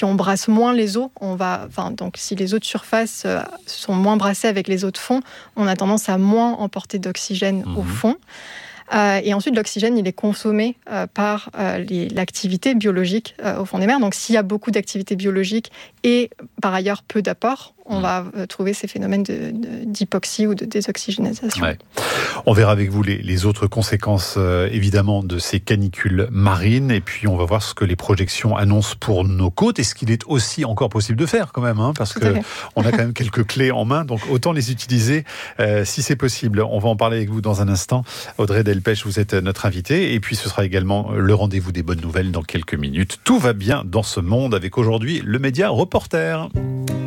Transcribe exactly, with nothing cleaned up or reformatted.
si on brasse moins les eaux, on va, enfin, donc si les eaux de surface euh, sont moins brassées avec les eaux de fond, on a tendance à moins emporter d'oxygène mmh. au fond. Euh, et ensuite, l'oxygène, il est consommé euh, par euh, les, l'activité biologique euh, au fond des mers. Donc, s'il y a beaucoup d'activité biologique et par ailleurs peu d'apport, on mmh. va euh, trouver ces phénomènes de, de, d'hypoxie ou de désoxygénation. Ouais. On verra avec vous les, les autres conséquences, euh, évidemment, de ces canicules marines. Et puis, on va voir ce que les projections annoncent pour nos côtes et ce qu'il est aussi encore possible de faire, quand même, hein, parce qu'on a quand même quelques clés en main. Donc, autant les utiliser euh, si c'est possible. On va en parler avec vous dans un instant. Audrey Delpech, vous êtes notre invitée. Et puis, ce sera également le rendez-vous des bonnes nouvelles dans quelques minutes. Tout va bien dans ce monde avec aujourd'hui le média Reporter.